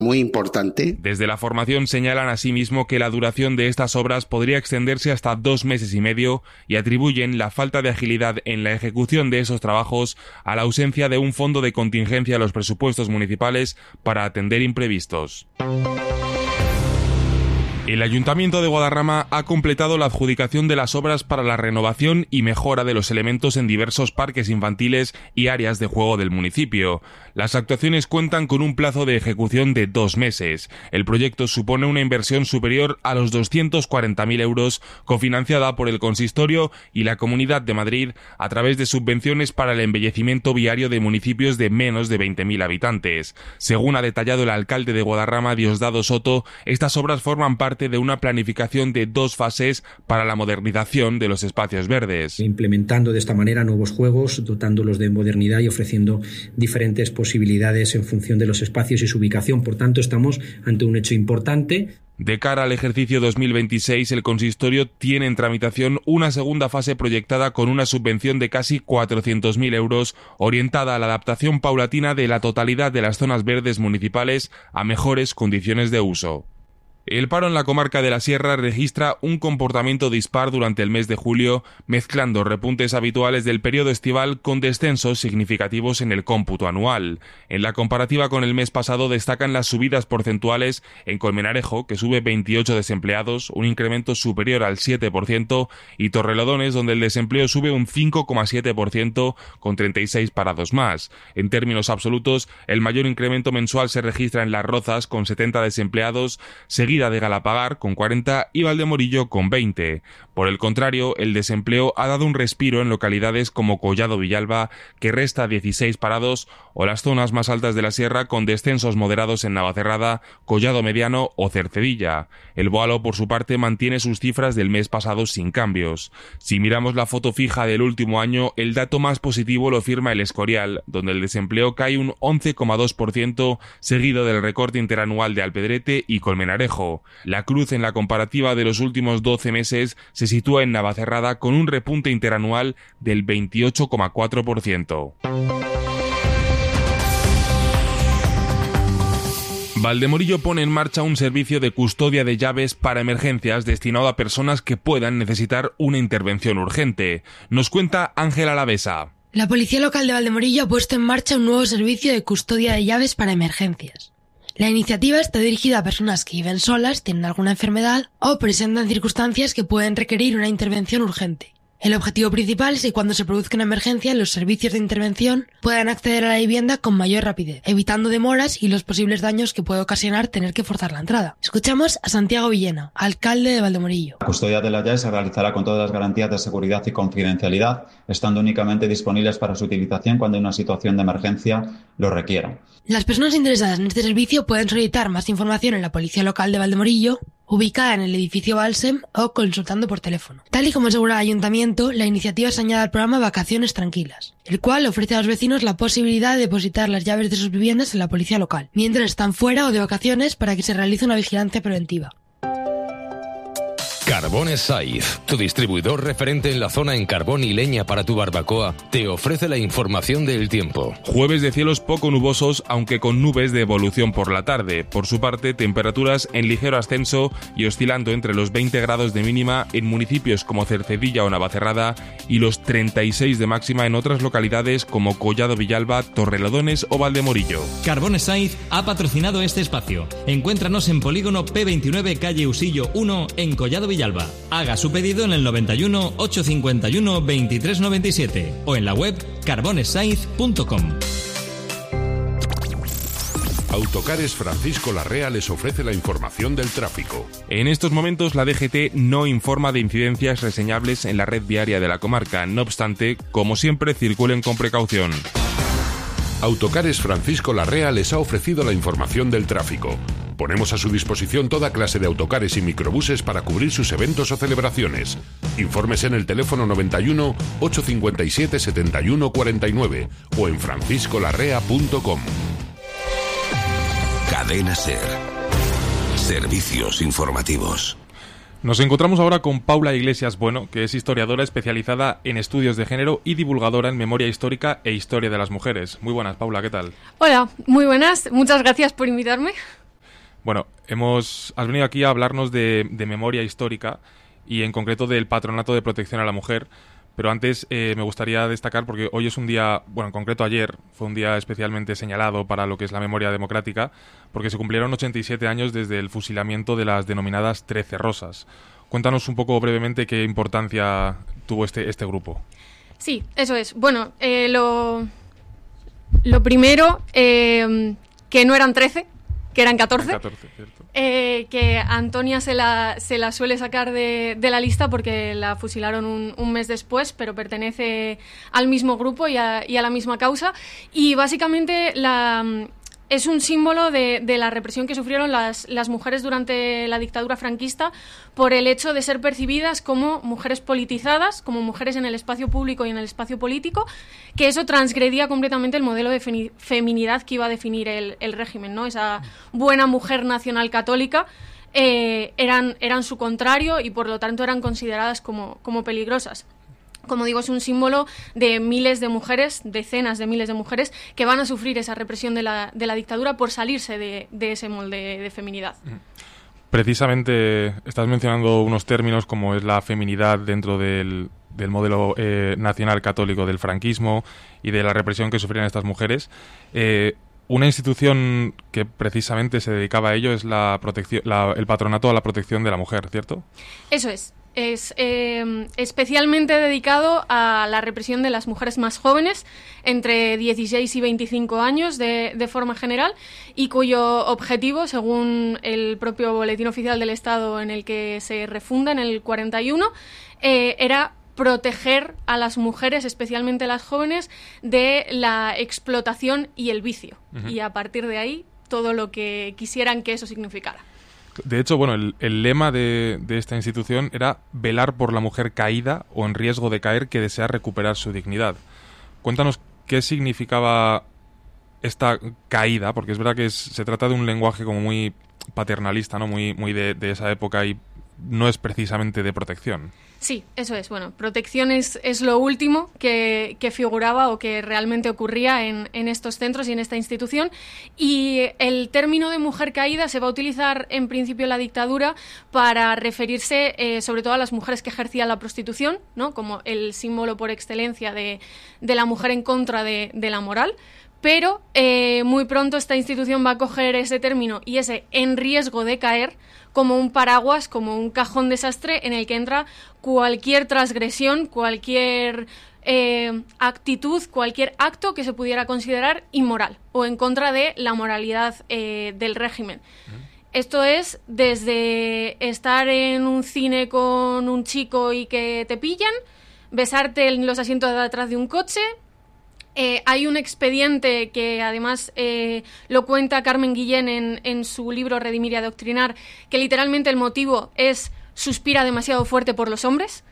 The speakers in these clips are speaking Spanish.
muy importante. Desde la formación señalan asimismo que la duración de estas obras podría extenderse hasta 2 meses y medio y atribuyen la falta de agilidad en la ejecución de esos trabajos a la ausencia de un fondo de contingencia en los presupuestos municipales para atender imprevistos. El Ayuntamiento de Guadarrama ha completado la adjudicación de las obras para la renovación y mejora de los elementos en diversos parques infantiles y áreas de juego del municipio. Las actuaciones cuentan con un plazo de ejecución de 2 meses. El proyecto supone una inversión superior a los 240.000 euros, cofinanciada por el Consistorio y la Comunidad de Madrid a través de subvenciones para el embellecimiento viario de municipios de menos de 20.000 habitantes. Según ha detallado el alcalde de Guadarrama, Diosdado Soto, estas obras forman parte de una planificación de 2 fases para la modernización de los espacios verdes. Implementando de esta manera nuevos juegos, dotándolos de modernidad y ofreciendo diferentes posibilidades en función de los espacios y su ubicación. Por tanto, estamos ante un hecho importante. De cara al ejercicio 2026, el consistorio tiene en tramitación una segunda fase proyectada con una subvención de casi 400.000 euros, orientada a la adaptación paulatina de la totalidad de las zonas verdes municipales a mejores condiciones de uso. El paro en la comarca de la Sierra registra un comportamiento dispar durante el mes de julio, mezclando repuntes habituales del periodo estival con descensos significativos en el cómputo anual. En la comparativa con el mes pasado destacan las subidas porcentuales en Colmenarejo, que sube 28 desempleados, un incremento superior al 7%, y Torrelodones, donde el desempleo sube un 5,7% con 36 parados más. En términos absolutos, el mayor incremento mensual se registra en Las Rozas, con 70 desempleados, seguida de Galapagar con 40 y Valdemorillo con 20. Por el contrario, el desempleo ha dado un respiro en localidades como Collado Villalba, que resta 16 parados, o las zonas más altas de la sierra con descensos moderados en Navacerrada, Collado Mediano o Cercedilla. El Boalo, por su parte, mantiene sus cifras del mes pasado sin cambios. Si miramos la foto fija del último año, el dato más positivo lo firma el Escorial, donde el desempleo cae un 11,2%, seguido del recorte interanual de Alpedrete y Colmenarejo. La cruz en la comparativa de los últimos 12 meses se sitúa en Navacerrada con un repunte interanual del 28,4%. Valdemorillo pone en marcha un servicio de custodia de llaves para emergencias destinado a personas que puedan necesitar una intervención urgente. Nos cuenta Ángela Alavesa. La Policía Local de Valdemorillo ha puesto en marcha un nuevo servicio de custodia de llaves para emergencias. La iniciativa está dirigida a personas que viven solas, tienen alguna enfermedad o presentan circunstancias que pueden requerir una intervención urgente. El objetivo principal es que cuando se produzca una emergencia, los servicios de intervención puedan acceder a la vivienda con mayor rapidez, evitando demoras y los posibles daños que puede ocasionar tener que forzar la entrada. Escuchamos a Santiago Villena, alcalde de Valdemorillo. La custodia de las llaves se realizará con todas las garantías de seguridad y confidencialidad, estando únicamente disponibles para su utilización cuando una situación de emergencia lo requiera. Las personas interesadas en este servicio pueden solicitar más información en la Policía Local de Valdemorillo, ubicada en el edificio Balsem, o consultando por teléfono. Tal y como asegura el Ayuntamiento, la iniciativa se añade al programa Vacaciones Tranquilas, el cual ofrece a los vecinos la posibilidad de depositar las llaves de sus viviendas en la policía local, mientras están fuera o de vacaciones, para que se realice una vigilancia preventiva. Carbones Saiz, tu distribuidor referente en la zona en carbón y leña para tu barbacoa, te ofrece la información del tiempo. Jueves de cielos poco nubosos, aunque con nubes de evolución por la tarde. Por su parte, temperaturas en ligero ascenso y oscilando entre los 20 grados de mínima en municipios como Cercedilla o Navacerrada y los 36 de máxima en otras localidades como Collado Villalba, Torrelodones o Valdemorillo. Carbones Saiz ha patrocinado este espacio. Encuéntranos en Polígono P29, calle Usillo 1, en Collado Villalba. Haga su pedido en el 91 851 2397 o en la web carbonesaiz.com. Autocares Francisco Larrea les ofrece la información del tráfico. En estos momentos la DGT no informa de incidencias reseñables en la red viaria de la comarca. No obstante, como siempre, circulen con precaución. Autocares Francisco Larrea les ha ofrecido la información del tráfico. Ponemos a su disposición toda clase de autocares y microbuses para cubrir sus eventos o celebraciones. Infórmese en el teléfono 91 857 71 49 o en franciscolarrea.com. Cadena SER. Servicios informativos. Nos encontramos ahora con Paula Iglesias Bueno, que es historiadora especializada en estudios de género y divulgadora en memoria histórica e historia de las mujeres. Muy buenas, Paula, ¿qué tal? Hola, muy buenas. Muchas gracias por invitarme. Bueno, has venido aquí a hablarnos de memoria histórica y en concreto del Patronato de Protección a la Mujer, pero antes me gustaría destacar, porque hoy es un día, bueno, en concreto ayer, fue un día especialmente señalado para lo que es la memoria democrática, porque se cumplieron 87 años desde el fusilamiento de las denominadas 13 Rosas. Cuéntanos un poco brevemente qué importancia tuvo este grupo. Sí, eso es. Bueno, lo primero, que no eran 13, que eran 14. 14, cierto. Que Antonia se la suele sacar de la lista porque la fusilaron un mes después, pero pertenece al mismo grupo y a la misma causa. Y básicamente es un símbolo de la represión que sufrieron las mujeres durante la dictadura franquista por el hecho de ser percibidas como mujeres politizadas, como mujeres en el espacio público y en el espacio político, que eso transgredía completamente el modelo de feminidad que iba a definir el régimen, ¿no? Esa buena mujer nacional católica eran su contrario y por lo tanto eran consideradas como peligrosas. Como digo, es un símbolo de miles de mujeres, decenas de miles de mujeres, que van a sufrir esa represión de la dictadura por salirse de ese molde de feminidad. Precisamente estás mencionando unos términos como es la feminidad dentro del modelo nacional católico del franquismo y de la represión que sufrían estas mujeres. Una institución que precisamente se dedicaba a ello es el Patronato a la Protección de la Mujer, ¿cierto? Eso es. Es especialmente dedicado a la represión de las mujeres más jóvenes, entre 16 y 25 años de forma general, y cuyo objetivo, según el propio Boletín Oficial del Estado en el que se refunda en el 41, era proteger a las mujeres, especialmente las jóvenes, de la explotación y el vicio. Uh-huh. Y a partir de ahí, todo lo que quisieran que eso significara. De hecho, bueno, el lema de esta institución era velar por la mujer caída o en riesgo de caer que desea recuperar su dignidad. Cuéntanos qué significaba esta caída, porque es verdad que se trata de un lenguaje como muy paternalista, ¿no? Muy de esa época y no es precisamente de protección. Sí, eso es. Bueno, protección es lo último que figuraba o que realmente ocurría en estos centros y en esta institución. Y el término de mujer caída se va a utilizar en principio en la dictadura para referirse sobre todo a las mujeres que ejercían la prostitución, ¿no? Como el símbolo por excelencia de la mujer en contra de la moral. Pero muy pronto esta institución va a coger ese término y ese en riesgo de caer como un paraguas, como un cajón desastre en el que entra cualquier transgresión, cualquier actitud, cualquier acto que se pudiera considerar inmoral o en contra de la moralidad del régimen. Esto es desde estar en un cine con un chico y que te pillan, besarte en los asientos de atrás de un coche. Hay un expediente que además lo cuenta Carmen Guillén en su libro Redimir y Adoctrinar, que literalmente el motivo es suspira demasiado fuerte por los hombres.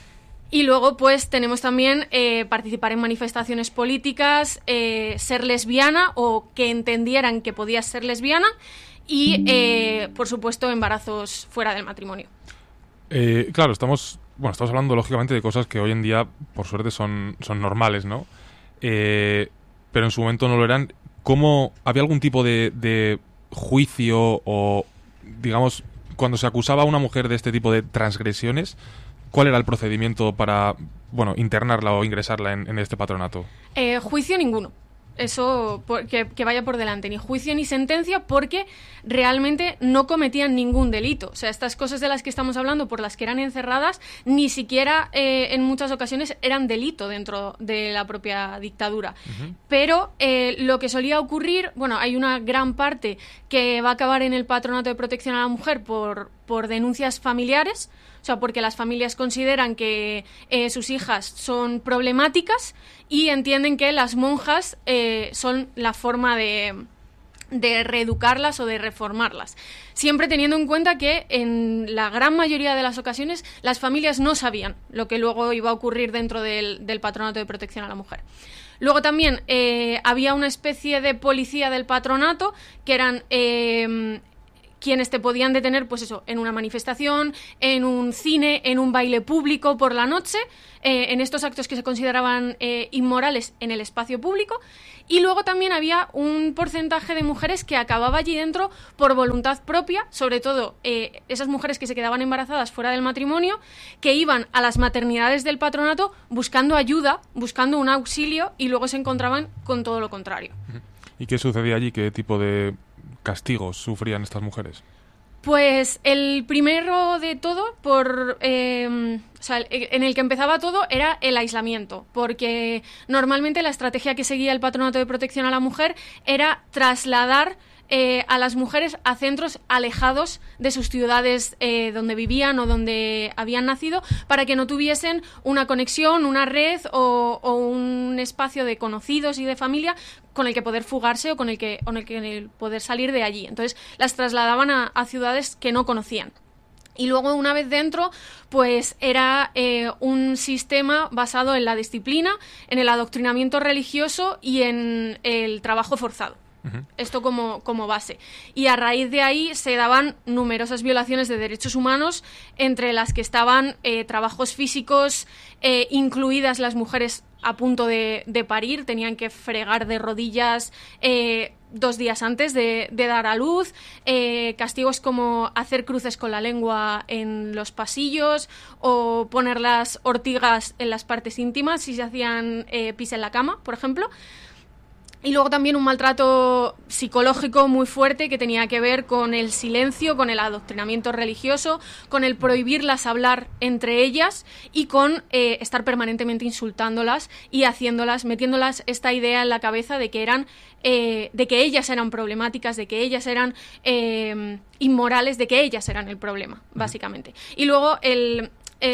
Y luego pues tenemos también participar en manifestaciones políticas, ser lesbiana o que entendieran que podías ser lesbiana y por supuesto embarazos fuera del matrimonio. Claro, estamos hablando lógicamente de cosas que hoy en día por suerte son normales, ¿no? Pero en su momento no lo eran. ¿Cómo había algún tipo de juicio o, digamos, cuando se acusaba a una mujer de este tipo de transgresiones, cuál era el procedimiento para, internarla o ingresarla en este patronato? Juicio ninguno. Eso que vaya por delante, ni juicio ni sentencia, porque realmente no cometían ningún delito. O sea, estas cosas de las que estamos hablando, por las que eran encerradas, ni siquiera en muchas ocasiones eran delito dentro de la propia dictadura. Uh-huh. Pero lo que solía ocurrir, hay una gran parte que va a acabar en el Patronato de Protección a la Mujer por denuncias familiares. O sea, porque las familias consideran que sus hijas son problemáticas y entienden que las monjas son la forma de reeducarlas o de reformarlas. Siempre teniendo en cuenta que en la gran mayoría de las ocasiones las familias no sabían lo que luego iba a ocurrir dentro del Patronato de Protección a la Mujer. Luego también había una especie de policía del patronato que eran quienes te podían detener, pues eso, en una manifestación, en un cine, en un baile público por la noche, en estos actos que se consideraban inmorales en el espacio público. Y luego también había un porcentaje de mujeres que acababa allí dentro por voluntad propia, sobre todo esas mujeres que se quedaban embarazadas fuera del matrimonio, que iban a las maternidades del patronato buscando ayuda, buscando un auxilio, y luego se encontraban con todo lo contrario. ¿Y qué sucedía allí? ¿Qué tipo de castigos sufrían estas mujeres? Pues el primero de todo, en el que empezaba todo, era el aislamiento, porque normalmente la estrategia que seguía el Patronato de Protección a la Mujer era trasladar a las mujeres a centros alejados de sus ciudades donde vivían o donde habían nacido, para que no tuviesen una conexión, una red o un espacio de conocidos y de familia con el que poder fugarse o con el que poder salir de allí. Entonces las trasladaban a ciudades que no conocían. Y luego, una vez dentro, pues era un sistema basado en la disciplina, en el adoctrinamiento religioso y en el trabajo forzado. Esto como base. Y a raíz de ahí se daban numerosas violaciones de derechos humanos, entre las que estaban trabajos físicos, incluidas las mujeres a punto de parir, tenían que fregar de rodillas 2 días antes de dar a luz, castigos como hacer cruces con la lengua en los pasillos o poner las ortigas en las partes íntimas si se hacían pis en la cama, por ejemplo. Y luego también un maltrato psicológico muy fuerte que tenía que ver con el silencio, con el adoctrinamiento religioso, con el prohibirlas hablar entre ellas y con estar permanentemente insultándolas y metiéndolas esta idea en la cabeza de que ellas eran problemáticas, de que ellas eran inmorales, de que ellas eran el problema, básicamente. Y luego el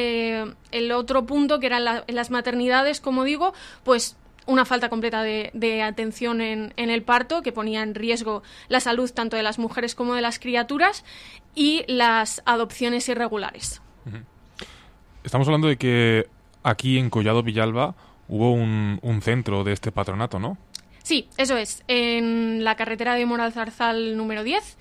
otro punto, que era en las maternidades, como digo, pues una falta completa de atención en el parto, que ponía en riesgo la salud tanto de las mujeres como de las criaturas, y las adopciones irregulares. Estamos hablando de que aquí en Collado Villalba hubo un centro de este patronato, ¿no? Sí, eso es, en la carretera de Moralzarzal número 10,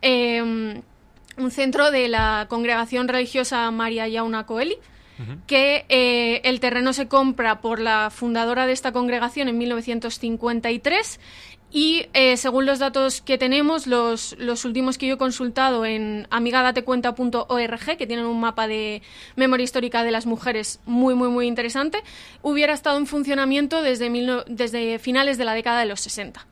un centro de la congregación religiosa María Jauna Coeli, que el terreno se compra por la fundadora de esta congregación en 1953 y según los datos que tenemos, los últimos que yo he consultado en amigadatecuenta.org, que tienen un mapa de memoria histórica de las mujeres muy, muy, muy interesante, hubiera estado en funcionamiento desde finales de la década de los 60.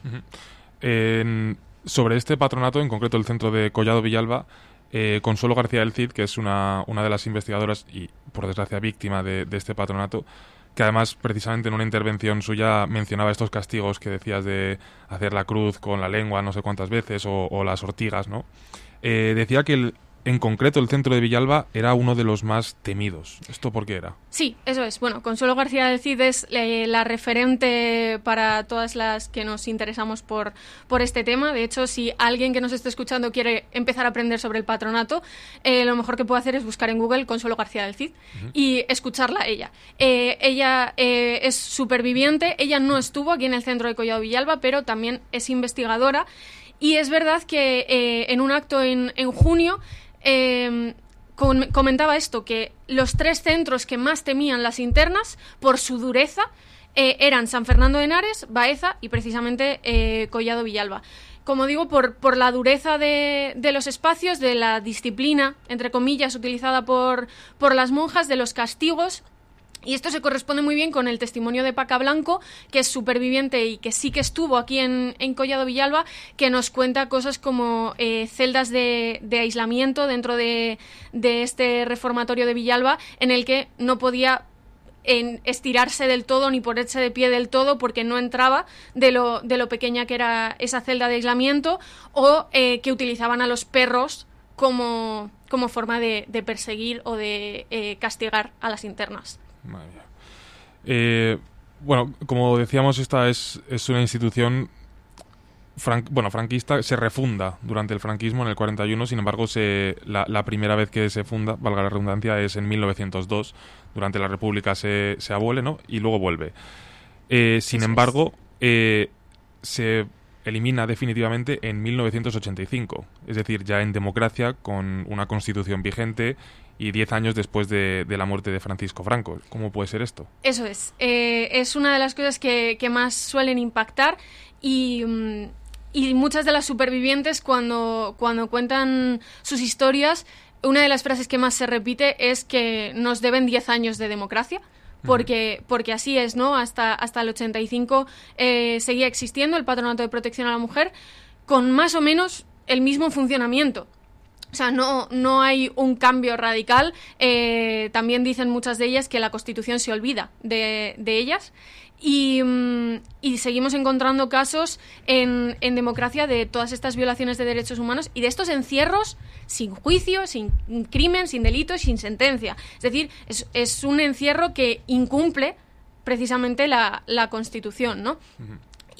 Sobre este patronato, en concreto el centro de Collado Villalba, Consuelo García del Cid, que es una de las investigadoras y, por desgracia, víctima de este patronato, que además, precisamente en una intervención suya, mencionaba estos castigos que decías de hacer la cruz con la lengua no sé cuántas veces o las ortigas, ¿no? Decía que en concreto el centro de Villalba era uno de los más temidos. ¿Esto por qué era? Sí, eso es. Bueno, Consuelo García del Cid es la referente para todas las que nos interesamos por este tema. De hecho, si alguien que nos esté escuchando quiere empezar a aprender sobre el patronato, lo mejor que puede hacer es buscar en Google Consuelo García del Cid y escucharla a ella. Ella es superviviente. Ella no estuvo aquí en el centro de Collado Villalba, pero también es investigadora. Y es verdad que en un acto en junio comentaba esto, que los 3 centros que más temían las internas por su dureza eran San Fernando de Henares, Baeza y precisamente Collado Villalba. Como digo, por la dureza de los espacios, de la disciplina, entre comillas, utilizada por las monjas, de los castigos. Y esto se corresponde muy bien con el testimonio de Paca Blanco, que es superviviente y que sí que estuvo aquí en Collado Villalba, que nos cuenta cosas como celdas de aislamiento dentro de este reformatorio de Villalba, en el que no podía estirarse del todo ni ponerse de pie del todo porque no entraba de lo pequeña que era esa celda de aislamiento, o que utilizaban a los perros como forma de perseguir o de castigar a las internas. Madre mía. Bueno, como decíamos, esta es una institución franquista. Se refunda durante el franquismo en el 41, sin embargo la primera vez que se funda, valga la redundancia, es en 1902. Durante la República se abole, ¿no? Y luego vuelve. Sin embargo, se elimina definitivamente en 1985, es decir, ya en democracia, con una constitución vigente y 10 años después de la muerte de Francisco Franco. ¿Cómo puede ser esto? Eso es una de las cosas que más suelen impactar y muchas de las supervivientes cuando cuentan sus historias, una de las frases que más se repite es que nos deben 10 años de democracia. Porque así es, ¿no? Hasta el 85 seguía existiendo el Patronato de Protección a la Mujer con más o menos el mismo funcionamiento. O sea, no hay un cambio radical. También dicen muchas de ellas que la Constitución se olvida de ellas. Y seguimos encontrando casos en democracia de todas estas violaciones de derechos humanos y de estos encierros sin juicio, sin crimen, sin delito y sin sentencia. Es decir, es un encierro que incumple precisamente la Constitución, ¿no? Uh-huh.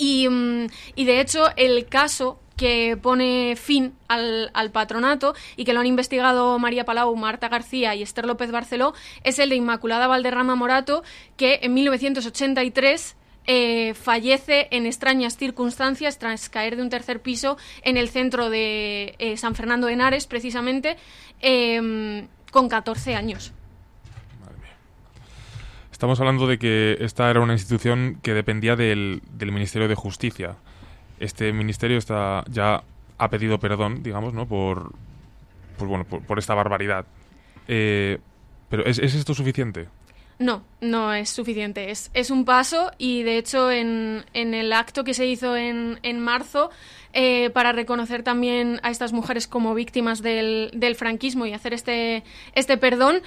Y de hecho, el caso que pone fin al patronato y que lo han investigado María Palau, Marta García y Esther López Barceló es el de Inmaculada Valderrama Morato, que en 1983 fallece en extrañas circunstancias tras caer de un tercer piso en el centro de San Fernando de Henares, precisamente, con 14 años. Madre mía. Estamos hablando de que esta era una institución que dependía del Ministerio de Justicia. Este ministerio ya ha pedido perdón, digamos, ¿no? por esta barbaridad. Pero ¿es esto suficiente? No es suficiente. Es un paso y, de hecho, en el acto que se hizo en marzo para reconocer también a estas mujeres como víctimas del franquismo y hacer este perdón,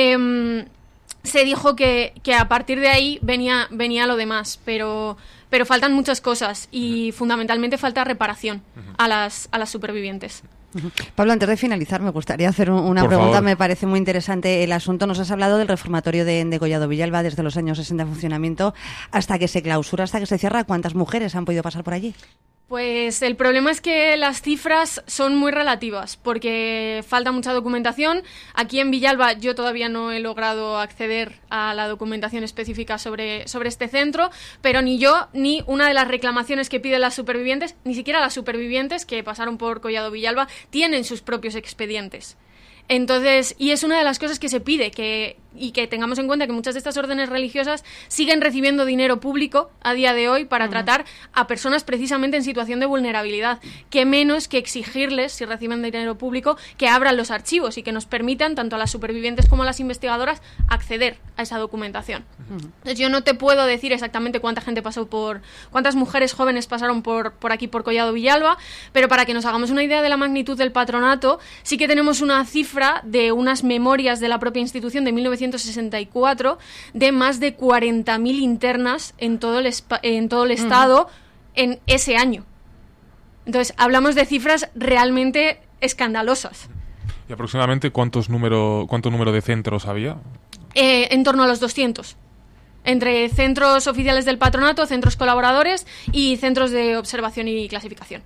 se dijo que a partir de ahí venía lo demás, pero faltan muchas cosas y fundamentalmente falta reparación a las supervivientes. Pablo, antes de finalizar, me gustaría hacer una pregunta. Favor. Me parece muy interesante el asunto. Nos has hablado del reformatorio de Collado Villalba desde los años 60 en funcionamiento hasta que se clausura, hasta que se cierra. ¿Cuántas mujeres han podido pasar por allí? Pues el problema es que las cifras son muy relativas porque falta mucha documentación. Aquí en Villalba yo todavía no he logrado acceder a la documentación específica sobre este centro, pero ni yo ni una de las reclamaciones que piden las supervivientes, ni siquiera las supervivientes que pasaron por Collado Villalba, tienen sus propios expedientes. Entonces, y es una de las cosas que se pide, que tengamos en cuenta que muchas de estas órdenes religiosas siguen recibiendo dinero público a día de hoy para tratar a personas precisamente en situación de vulnerabilidad. Qué menos que exigirles, si reciben dinero público, que abran los archivos y que nos permitan, tanto a las supervivientes como a las investigadoras, acceder a esa documentación. Entonces, yo no te puedo decir exactamente cuántas mujeres jóvenes pasaron por aquí, por Collado Villalba, pero para que nos hagamos una idea de la magnitud del patronato, sí que tenemos una cifra de unas memorias de la propia institución de 1964 de más de 40.000 internas en todo el Estado en ese año. Entonces, hablamos de cifras realmente escandalosas. ¿Y aproximadamente cuánto número de centros había? En torno a los 200. Entre centros oficiales del patronato, centros colaboradores y centros de observación y clasificación.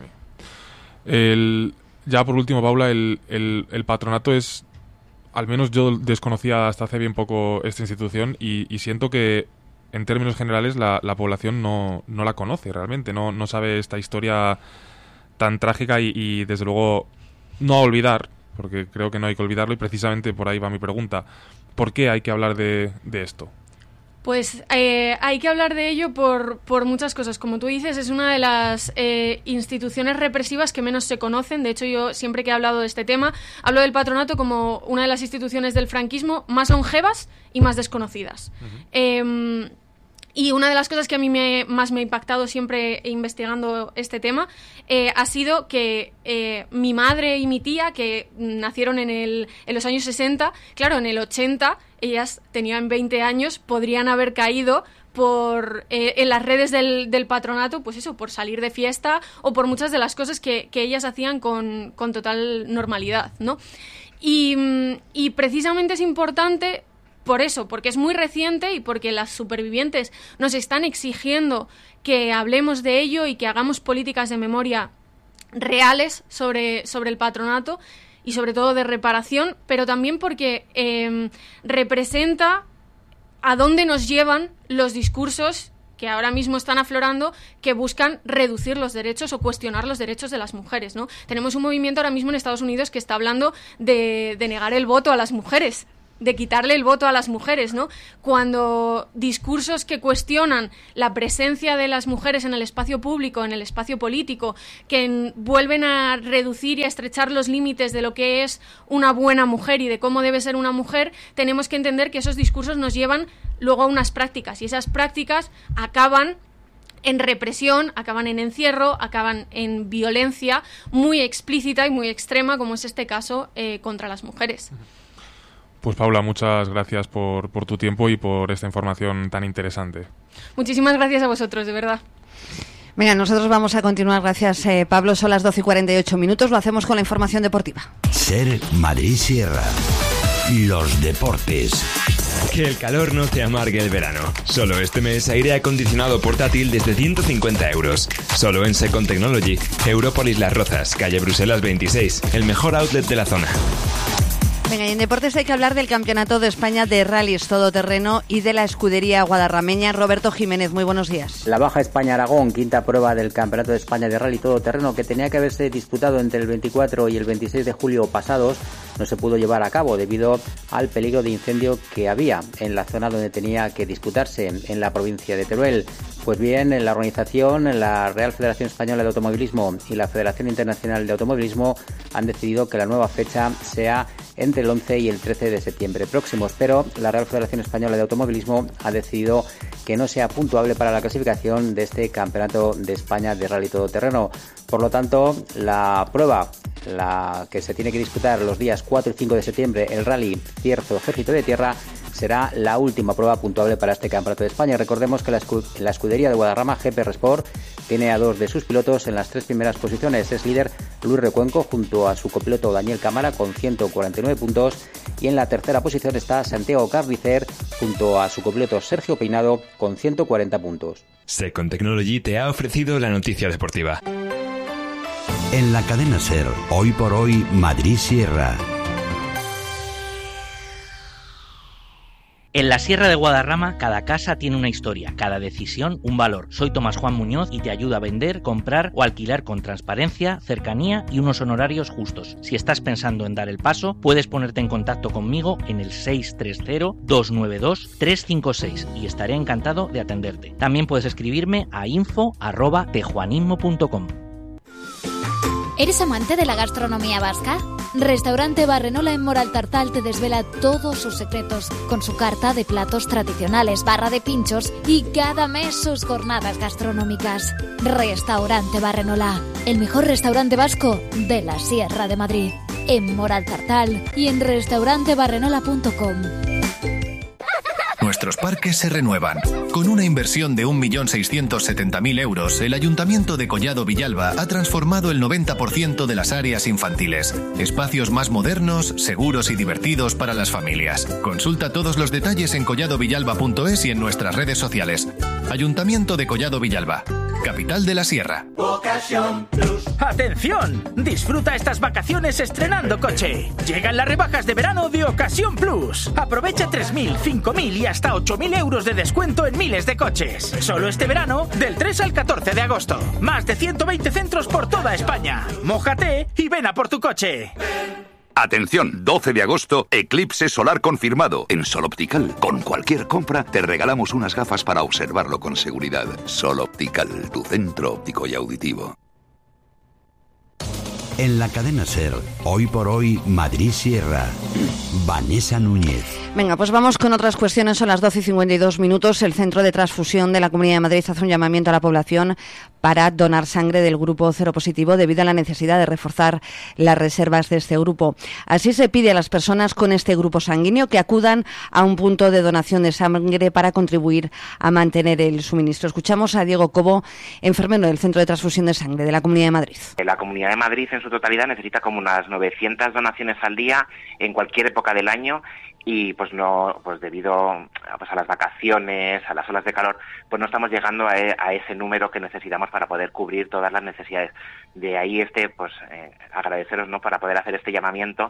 Ya por último, Paula, el patronato es, al menos yo desconocía hasta hace bien poco esta institución y siento que en términos generales la población no la conoce realmente, no sabe esta historia tan trágica y desde luego no a olvidar, porque creo que no hay que olvidarlo y precisamente por ahí va mi pregunta. ¿Por qué hay que hablar de esto? Pues hay que hablar de ello por muchas cosas. Como tú dices, es una de las instituciones represivas que menos se conocen. De hecho, yo siempre que he hablado de este tema, hablo del patronato como una de las instituciones del franquismo más longevas y más desconocidas. Uh-huh. Y una de las cosas que a mí más me ha impactado siempre investigando este tema ha sido que mi madre y mi tía, que nacieron en los años 60, claro, en el 80, ellas tenían 20 años, podrían haber caído en las redes del patronato, pues eso, por salir de fiesta o por muchas de las cosas que ellas hacían con total normalidad, ¿no? Y precisamente es importante por eso, porque es muy reciente y porque las supervivientes nos están exigiendo que hablemos de ello y que hagamos políticas de memoria reales sobre el patronato y sobre todo de reparación, pero también porque representa a dónde nos llevan los discursos que ahora mismo están aflorando que buscan reducir los derechos o cuestionar los derechos de las mujeres, ¿no? Tenemos un movimiento ahora mismo en Estados Unidos que está hablando de negar el voto a las mujeres, de quitarle el voto a las mujeres, ¿no? Cuando discursos que cuestionan la presencia de las mujeres en el espacio público, en el espacio político, que vuelven a reducir y a estrechar los límites de lo que es una buena mujer y de cómo debe ser una mujer, tenemos que entender que esos discursos nos llevan luego a unas prácticas, y esas prácticas acaban en represión, acaban en encierro, acaban en violencia muy explícita y muy extrema, como es este caso contra las mujeres. Pues Paula, muchas gracias por tu tiempo y por esta información tan interesante. Muchísimas gracias a vosotros, de verdad. Venga, nosotros vamos a continuar. Gracias, Pablo. Son las 12:48. Lo hacemos con la información deportiva. SER Madrid Sierra. Los deportes. Que el calor no te amargue el verano. Solo este mes, aire acondicionado portátil desde 150 euros. Solo en Second Technology. Európolis Las Rozas, calle Bruselas 26. El mejor outlet de la zona. Venga, y en deportes hay que hablar del Campeonato de España de Rallys Todoterreno y de la escudería guadarrameña. Roberto Jiménez, muy buenos días. La Baja España-Aragón, quinta prueba del Campeonato de España de Rally Todoterreno, que tenía que haberse disputado entre el 24 y el 26 de julio pasados, no se pudo llevar a cabo debido al peligro de incendio que había en la zona donde tenía que disputarse, en la provincia de Teruel. Pues bien, en la organización, la Real Federación Española de Automovilismo y la Federación Internacional de Automovilismo han decidido que la nueva fecha sea entre el 11 y el 13 de septiembre próximos, pero la Real Federación Española de Automovilismo ha decidido que no sea puntuable para la clasificación de este Campeonato de España de Rally Todoterreno. Por lo tanto, la prueba, la que se tiene que disputar los días 4 y 5 de septiembre, el Rally Cierzo Ejército de Tierra, será la última prueba puntuable para este Campeonato de España. Recordemos que la escudería de Guadarrama, GP Sport, tiene a dos de sus pilotos en las tres primeras posiciones. Es líder Luis Recuenco junto a su copiloto Daniel Cámara con 149 puntos, y en la tercera posición está Santiago Carnicer junto a su copiloto Sergio Peinado con 140 puntos. Second Technology te ha ofrecido la noticia deportiva. En la cadena SER, hoy por hoy, Madrid Sierra. En la Sierra de Guadarrama, cada casa tiene una historia, cada decisión un valor. Soy Tomás Juan Muñoz y te ayudo a vender, comprar o alquilar con transparencia, cercanía y unos honorarios justos. Si estás pensando en dar el paso, puedes ponerte en contacto conmigo en el 630-292-356 y estaré encantado de atenderte. También puedes escribirme a info@tejuanismo.com. ¿Eres amante de la gastronomía vasca? Restaurante Barrenola en Moraltartal te desvela todos sus secretos, con su carta de platos tradicionales, barra de pinchos y cada mes sus jornadas gastronómicas. Restaurante Barrenola, el mejor restaurante vasco de la Sierra de Madrid. En Moraltartal y en restaurantebarrenola.com. Nuestros parques se renuevan. Con una inversión de 1.670.000 euros, el Ayuntamiento de Collado Villalba ha transformado el 90% de las áreas infantiles. Espacios más modernos, seguros y divertidos para las familias. Consulta todos los detalles en colladovillalba.es y en nuestras redes sociales. Ayuntamiento de Collado Villalba, capital de la Sierra. Ocasión Plus. ¡Atención! Disfruta estas vacaciones estrenando coche. Llegan las rebajas de verano de Ocasión Plus. Aprovecha 3.000, 5.000 y hasta 8.000 euros de descuento en miles de coches. Solo este verano, del 3 al 14 de agosto. Más de 120 centros por toda España. Mójate y ven a por tu coche. Atención, 12 de agosto, eclipse solar confirmado en Sol Optical. Con cualquier compra te regalamos unas gafas para observarlo con seguridad. Sol Optical, tu centro óptico y auditivo. En la cadena SER, hoy por hoy, Madrid Sierra. Vanessa Núñez. Venga, pues vamos con otras cuestiones. Son las 12:52. El Centro de Transfusión de la Comunidad de Madrid hace un llamamiento a la población para donar sangre del grupo cero positivo debido a la necesidad de reforzar las reservas de este grupo. Así se pide a las personas con este grupo sanguíneo que acudan a un punto de donación de sangre para contribuir a mantener el suministro. Escuchamos a Diego Cobo, enfermero del Centro de Transfusión de Sangre de la Comunidad de Madrid. La Comunidad de Madrid en su totalidad necesita como unas 900 donaciones al día en cualquier época del año. Y pues no, pues debido pues a las vacaciones, a las olas de calor, pues no estamos llegando a ese número que necesitamos para poder cubrir todas las necesidades. De ahí agradeceros, ¿no?, para poder hacer este llamamiento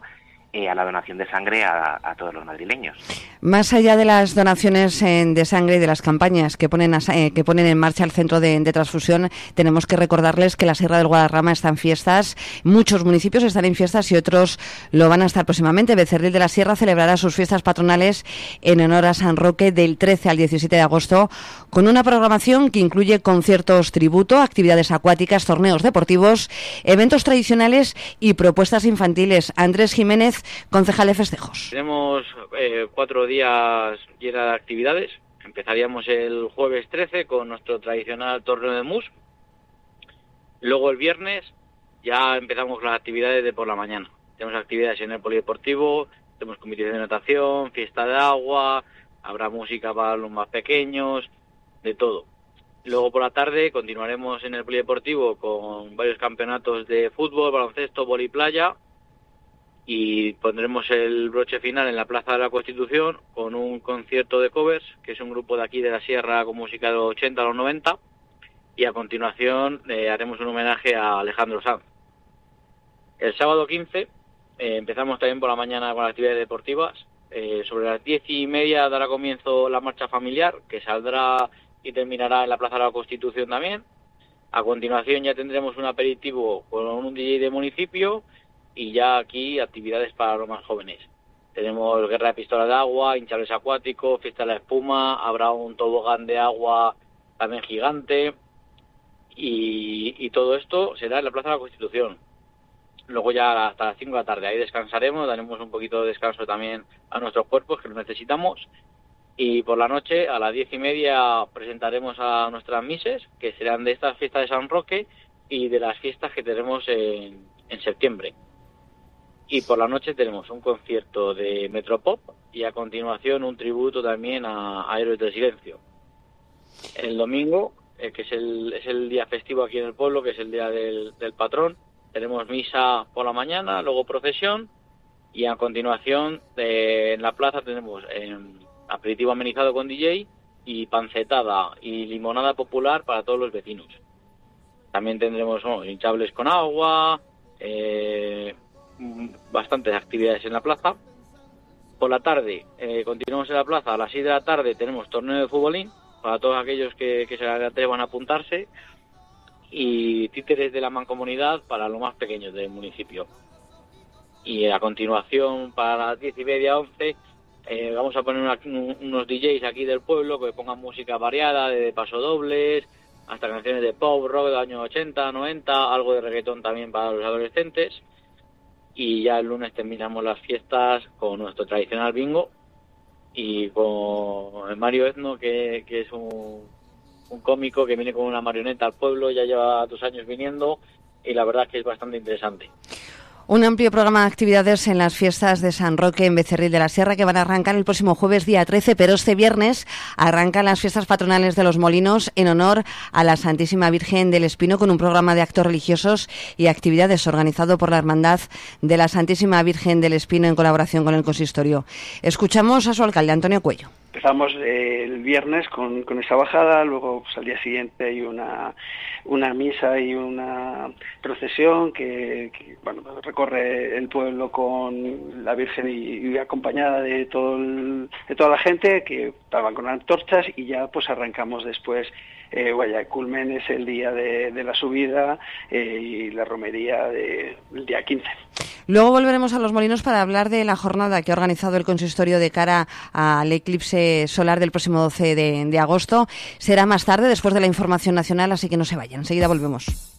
a la donación de sangre a todos los madrileños. Más allá de las donaciones de sangre y de las campañas que ponen en marcha el Centro de Transfusión, tenemos que recordarles que la Sierra del Guadarrama está en fiestas. Muchos municipios están en fiestas y otros lo van a estar próximamente. Becerril de la Sierra celebrará sus fiestas patronales en honor a San Roque del 13 al 17 de agosto, con una programación que incluye conciertos tributo, actividades acuáticas, torneos deportivos, eventos tradicionales y propuestas infantiles. Andrés Jiménez, concejal de festejos. Tenemos 4 días llenos de actividades. Empezaríamos el jueves 13 con nuestro tradicional torneo de mus. Luego el viernes ya empezamos las actividades de por la mañana. Tenemos actividades en el polideportivo, tenemos competición de natación, fiesta de agua, habrá música para los más pequeños, de todo. Luego por la tarde continuaremos en el polideportivo con varios campeonatos de fútbol, baloncesto, vóley playa. Y pondremos el broche final en la Plaza de la Constitución con un concierto de covers, que es un grupo de aquí de la Sierra con música de los 80 a los 90, y a continuación haremos un homenaje a Alejandro Sanz. El sábado 15 empezamos también por la mañana con las actividades deportivas. Sobre las 10:30 dará comienzo la marcha familiar, que saldrá y terminará en la Plaza de la Constitución también. A continuación ya tendremos un aperitivo con un DJ de municipio, y ya aquí actividades para los más jóvenes. Tenemos guerra de pistolas de agua, hinchables acuáticos, fiesta de la espuma, habrá un tobogán de agua también gigante, y todo esto será en la Plaza de la Constitución. Luego ya hasta las 5 de la tarde, ahí descansaremos, daremos un poquito de descanso también a nuestros cuerpos, que lo necesitamos, y por la noche a las 10:30 presentaremos a nuestras mises, que serán de estas fiestas de San Roque y de las fiestas que tenemos en septiembre. Y por la noche tenemos un concierto de Metropop y a continuación un tributo también a Héroes del Silencio. El domingo, que es el día festivo aquí en el pueblo, que es el día del patrón, tenemos misa por la mañana, luego procesión, y a continuación en la plaza tenemos aperitivo amenizado con DJ y pancetada y limonada popular para todos los vecinos. También tendremos hinchables con agua, bastantes actividades en la plaza. Por la tarde continuamos en la plaza, a las 6 de la tarde tenemos torneo de futbolín para todos aquellos que se atrevan a apuntarse, y títeres de la mancomunidad para los más pequeños del municipio. Y a continuación, para las 10:30, 11, vamos a poner unos DJs aquí del pueblo que pongan música variada, de pasodobles hasta canciones de pop, rock de los años 80, 90, algo de reggaetón también para los adolescentes. Y ya el lunes terminamos las fiestas con nuestro tradicional bingo y con el Mario Ezno, que es un cómico que viene con una marioneta al pueblo, ya lleva 2 años viniendo, y la verdad es que es bastante interesante. Un amplio programa de actividades en las fiestas de San Roque en Becerril de la Sierra, que van a arrancar el próximo jueves día 13, pero este viernes arrancan las fiestas patronales de los Molinos en honor a la Santísima Virgen del Espino, con un programa de actos religiosos y actividades organizado por la Hermandad de la Santísima Virgen del Espino en colaboración con el consistorio. Escuchamos a su alcalde, Antonio Cuello. Empezamos el viernes con esa bajada, luego pues, al día siguiente hay una misa y una procesión que recorre el pueblo con la Virgen y acompañada de toda la gente, que van con antorchas, y ya pues arrancamos después. El culmen es el día de la subida y la romería del día 15. Luego volveremos a Los Molinos para hablar de la jornada que ha organizado el consistorio de cara al eclipse solar del próximo 12 de agosto. Será más tarde, después de la información nacional, así que no se vayan. Enseguida volvemos.